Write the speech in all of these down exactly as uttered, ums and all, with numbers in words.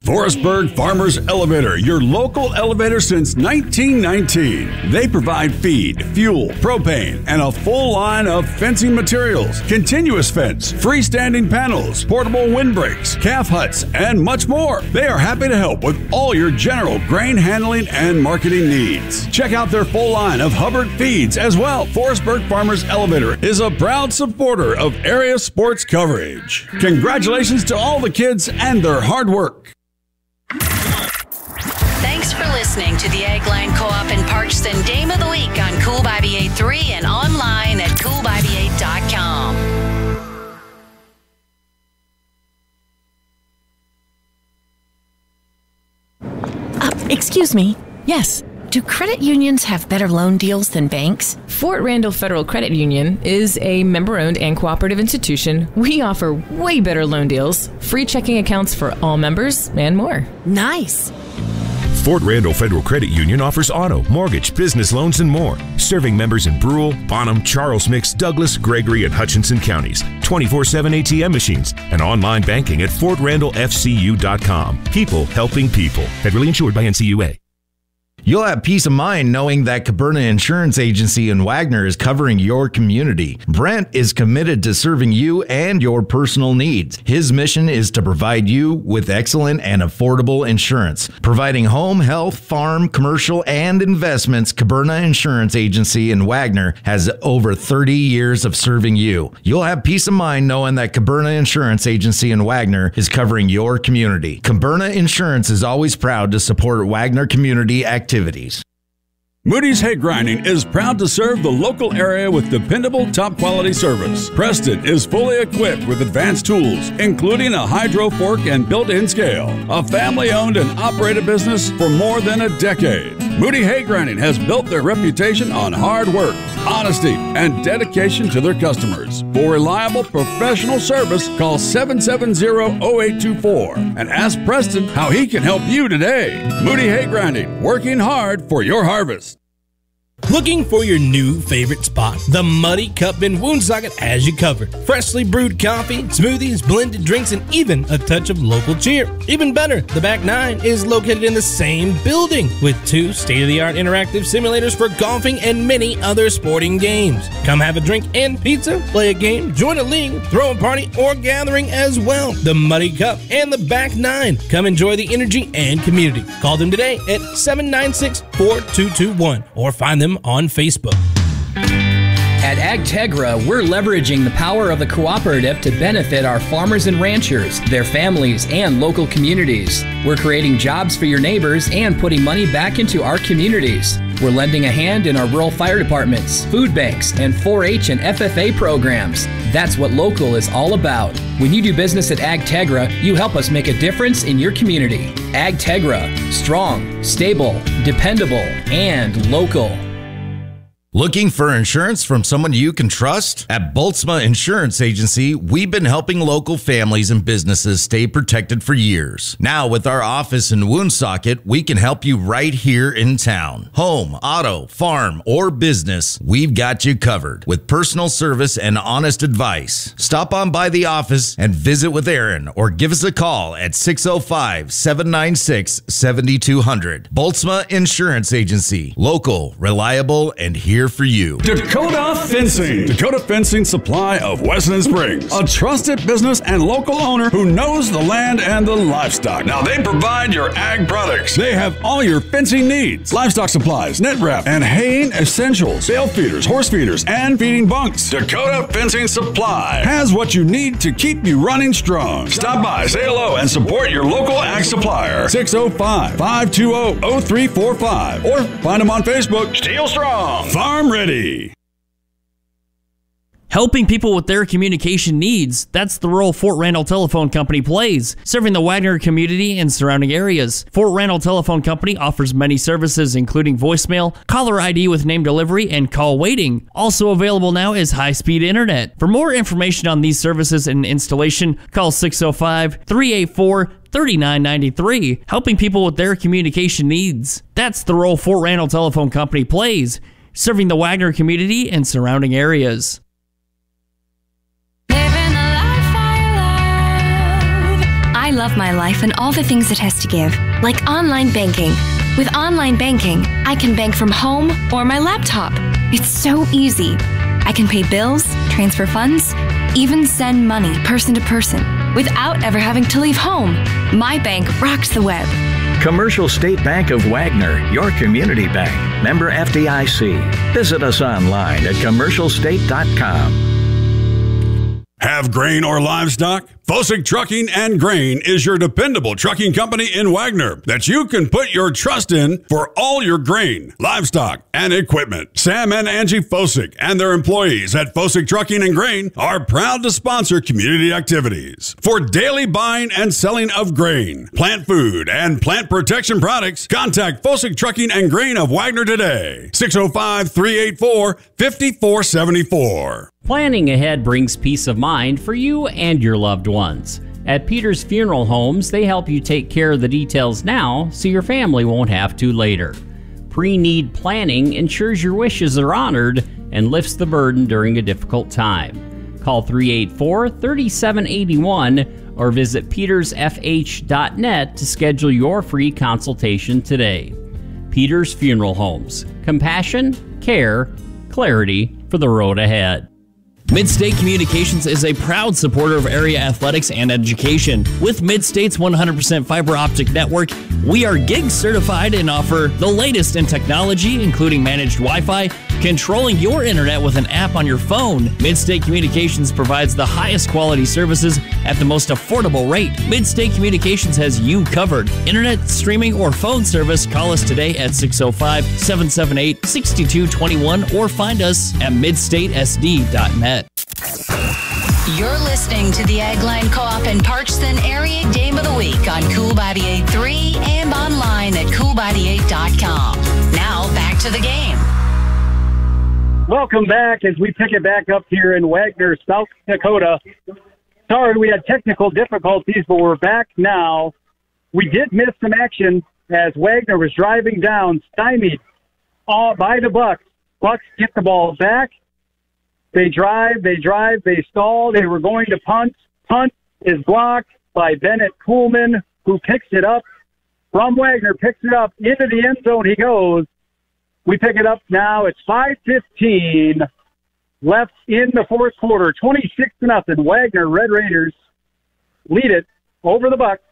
Forestburg Farmers Elevator, your local elevator since nineteen nineteen. They provide feed, fuel, propane, and a full line of fencing materials, continuous fence, freestanding panels, portable windbreaks, calf huts, and much more. They are happy to help with all your general grain handling and marketing needs. Check out their full line of Hubbard feeds as well. Forestburg Farmers Elevator is a proud supporter of area sports coverage. Congratulations to all the kids and their hard work. Thanks for listening to the Eggline Co-op in Parkston Dame of the Week on Cool by B eighty-three and online at cool by b eight dot com. Uh, excuse me. Yes. Do credit unions have better loan deals than banks? Fort Randall Federal Credit Union is a member-owned and cooperative institution. We offer way better loan deals, free checking accounts for all members, and more. Nice. Fort Randall Federal Credit Union offers auto, mortgage, business loans, and more. Serving members in Brule, Bonham, Charles Mix, Douglas, Gregory, and Hutchinson counties. twenty-four seven A T M machines and online banking at fort randall f c u dot com. People helping people. Federally insured by N C U A. You'll have peace of mind knowing that Caberna Insurance Agency in Wagner is covering your community. Brent is committed to serving you and your personal needs. His mission is to provide you with excellent and affordable insurance. Providing home, health, farm, commercial, and investments, Caberna Insurance Agency in Wagner has over thirty years of serving you. You'll have peace of mind knowing that Caberna Insurance Agency in Wagner is covering your community. Caberna Insurance is always proud to support Wagner community activities. Activities. Moody's Hay Grinding is proud to serve the local area with dependable, top-quality service. Preston is fully equipped with advanced tools, including a hydro fork and built-in scale. A family-owned and operated business for more than a decade. Moody Hay Grinding has built their reputation on hard work, honesty, and dedication to their customers. For reliable, professional service, call seven seven zero, zero eight two four and ask Preston how he can help you today. Moody Hay Grinding, working hard for your harvest. Looking for your new favorite spot? The Muddy Cup in Woonsocket has you covered. Freshly brewed coffee, smoothies, blended drinks, and even a touch of local cheer. Even better, the Back Nine is located in the same building with two state-of-the-art interactive simulators for golfing and many other sporting games. Come have a drink and pizza, play a game, join a league, throw a party, or gathering as well. The Muddy Cup and the Back Nine. Come enjoy the energy and community. Call them today at seven nine six, four two two one or find them on Facebook. At AgTegra, we're leveraging the power of the cooperative to benefit our farmers and ranchers, their families, and local communities. We're creating jobs for your neighbors and putting money back into our communities. We're lending a hand in our rural fire departments, food banks, and four H and F F A programs. That's what local is all about. When you do business at AgTegra, you help us make a difference in your community. AgTegra, strong, stable, dependable, and local. Looking for insurance from someone you can trust? At Boltzma Insurance Agency, we've been helping local families and businesses stay protected for years. Now, with our office in Woonsocket, we can help you right here in town. Home, auto, farm, or business, we've got you covered with personal service and honest advice. Stop on by the office and visit with Aaron or give us a call at six oh five, seven nine six, seven two zero zero. Boltzma Insurance Agency, local, reliable, and here for you. Dakota Fencing. Dakota Fencing Supply of Wesleyan Springs. A trusted business and local owner who knows the land and the livestock. Now they provide your ag products. They have all your fencing needs. Livestock supplies, net wrap, and haying essentials. Bale feeders, horse feeders, and feeding bunks. Dakota Fencing Supply has what you need to keep you running strong. Stop by, say hello, and support your local ag supplier. six oh five, five two zero, zero three four five or find them on Facebook. Steel Strong. Farm Ready. Helping people with their communication needs, that's the role Fort Randall Telephone Company plays, serving the Wagner community and surrounding areas. Fort Randall Telephone Company offers many services including voicemail, caller I D with name delivery, and call waiting. Also available now is high-speed internet. For more information on these services and installation, call six oh five, three eight four, three nine nine three, helping people with their communication needs. That's the role Fort Randall Telephone Company plays, serving the Wagner community and surrounding areas. I I love my life and all the things it has to give, like online banking. With online banking, I can bank from home or my laptop. It's so easy. I can pay bills, transfer funds, even send money person to person without ever having to leave home. My bank rocks the web. Commercial State Bank of Wagner, your community bank. Member F D I C. Visit us online at commercial state dot com. Have grain or livestock? Fosick Trucking and Grain is your dependable trucking company in Wagner that you can put your trust in for all your grain, livestock, and equipment. Sam and Angie Fosick and their employees at Fosick Trucking and Grain are proud to sponsor community activities. For daily buying and selling of grain, plant food, and plant protection products, contact Fosick Trucking and Grain of Wagner today. six oh five, three eight four, five four seven four. Planning ahead brings peace of mind for you and your loved ones. At Peters Funeral Homes, they help you take care of the details now so your family won't have to later. Pre-need planning ensures your wishes are honored and lifts the burden during a difficult time. Call three eight four, three seven eight one or visit peters f h dot net to schedule your free consultation today. Peters Funeral Homes. Compassion, care, clarity for the road ahead. Midstate Communications is a proud supporter of area athletics and education. With Midstate's one hundred percent fiber optic network, we are gig certified and offer the latest in technology, including managed Wi-Fi, controlling your internet with an app on your phone. Midstate Communications provides the highest quality services at the most affordable rate. Midstate Communications has you covered. Internet, streaming, or phone service, call us today at six oh five, seven seven eight, six two two one or find us at midstate s d dot net. You're listening to the Ag Line Co-op in Parchton Area Game of the Week on Cool ninety-eight point three and online at cool ninety-eight dot com. Now back to the game. Welcome back as we pick it back up here in Wagner, South Dakota. Sorry, we had technical difficulties, but we're back now. We did miss some action as Wagner was driving down, stymied all by the Bucks. Bucks get the ball back. They drive, they drive, they stall. They were going to punt. Punt is blocked by Bennett Kuhlman, who picks it up from Wagner, picks it up into the end zone. He goes. We pick it up now. It's five fifteen left in the fourth quarter. twenty-six to nothing. Wagner Red Raiders lead it over the Bucks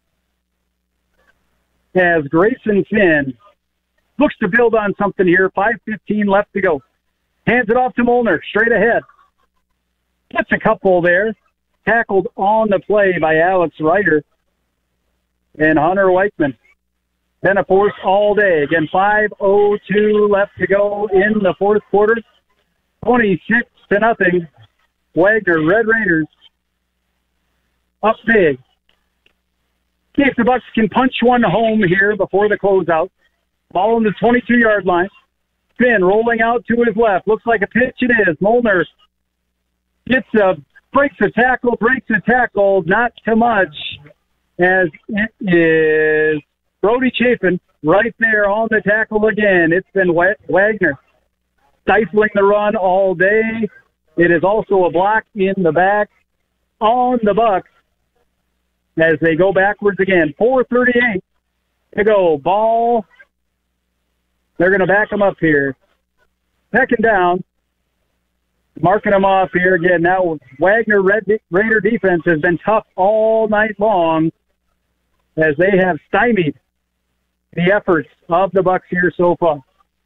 as Grayson Finn looks to build on something here. five fifteen left to go. Hands it off to Molnar, straight ahead. Gets a couple there. Tackled on the play by Alex Ryder and Hunter Weichman. Been a force all day. Again, five oh two left to go in the fourth quarter. twenty-six to nothing. Wagner Red Raiders up big. See if the Bucks can punch one home here before the closeout. Ball on the twenty-two-yard line. Finn rolling out to his left. Looks like a pitch it is. Molnar gets a, breaks a tackle, breaks a tackle. Not too much as it is Brody Chapin right there on the tackle again. It's been Wagner stifling the run all day. It is also a block in the back on the Bucks as they go backwards again. four thirty-eight to go. Ball. They're going to back them up here. Second down. Marking them off here again. Now Wagner Red Raider defense has been tough all night long as they have stymied the efforts of the Bucks here so far.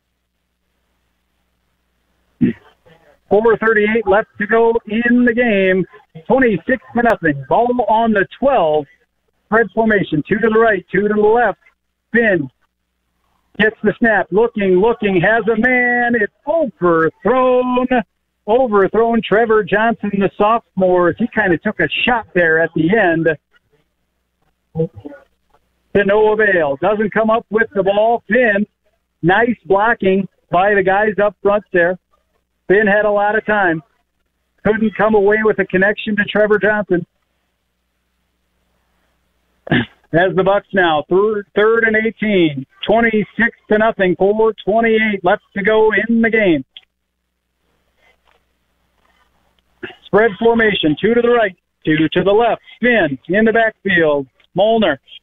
four thirty-eight left to go in the game. twenty-six to nothing. Ball on the twelve. Spread formation. Two to the right, two to the left. Finn gets the snap. Looking, looking. Has a man. It's overthrown. Overthrown. Trevor Johnson, the sophomore. He kind of took a shot there at the end. To no avail. Doesn't come up with the ball. Finn, nice blocking by the guys up front there. Finn had a lot of time. Couldn't come away with a connection to Trevor Johnson. As the Bucks now, third, third and eighteen, twenty-six to nothing, four twenty-eight left to go in the game. Spread formation, two to the right, Two to the left. Spin in the backfield. Molnar